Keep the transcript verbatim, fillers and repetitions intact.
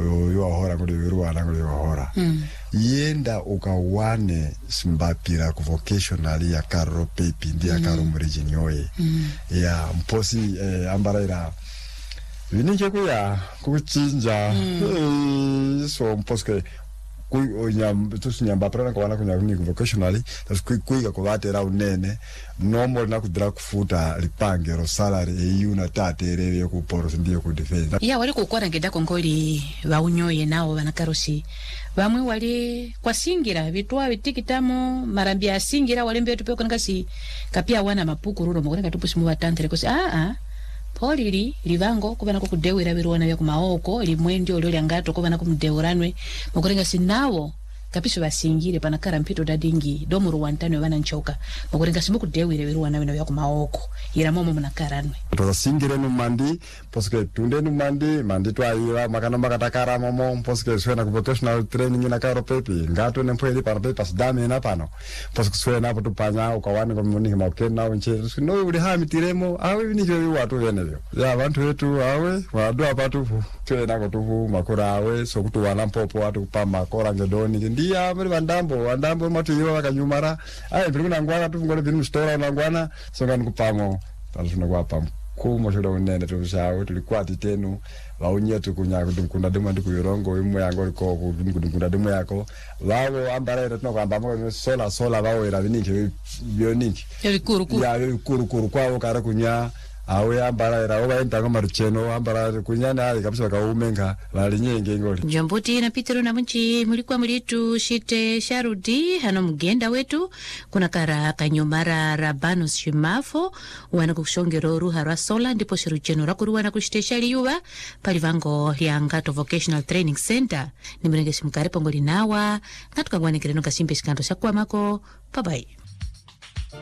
yo hora ngoli ruana ngoli hora mm. yenda ukawane simbapira ku vocational ya Karo Pepi ndi ya Karo Mrijinyoye mm. ya mposi eh, ambaraira vinike kuya kuchinja mm. e, so mposke kunyam tusinyamba prana kwana kunya kuni vocationally tasikuiga kuvatera unene normal na kudra kufuta lipangero salary eyuna taterere ku poro ndiye ku defense ya wali kukora ngeda kongoli baunyoye nawo banakarosi bamwe wali kwasingira bitwa bitikitamo marambi asingira wali mbetu peko ngasi kapia wana mapuku rulo mukore katupusi mu batantere kosi a a polili livango kubana ko kudewera birwana bya kumaoko limwendi olyo ngato kubana ko mudeweranwe mukurenga sinawo kapiso basingire panakara mpito dadingi domuru wantano bana nchoka mukurenga simu kudewera birwana bya kumaoko ira momo munakaranwe to singire no mandi poske tunde no mandi mandi twaira makana makatakara momo poske swena ku vocational training na Karo Pepi ngato nempweli para pepas dame na pano poske swena poto panya ukawana ko muni makena unche no uri ha mitiremo awe vinije watu venevyo ya abantu wetu awe wadu apatu twena ko tuvu makora awe so kutu wana mpopo watu pa makora ngedoni ndia muri vandambo vandambo matu yo akanyumara aye ndikuna ngwana tuvungole binu store na ngwana so ngani kupamo tanzuna kwa pam kumo shoda unene tushawe tulikwati tenu baunye tukunya kudumkunda demo ndikuyirongo imwe yango ko kudumkunda demo yako bawo ambarere tunokwamba mo sola sola bawo era biniki bioniki ebikuru kuru ya ebikuru kuru kwawo kara kunya awe ambarera oba entanga marucheno ambarara kunyana ali kabisa kaumenga bali nyenge ngoli Njombuti na Petero na Munchi mulikuwa mulitu shite Sharudi hano mugenda wetu kuna kara kanyomara rabano shimafo wana kushongero ruha rwa sola ndipo shirucheno rakuruwa na kushite yuwa palivango ya Ngato Vocational Training Center ni mrenge simkare pongoli nawa ngatuka gwane kireno kasimpe shikanto shakuwa mako bye bye.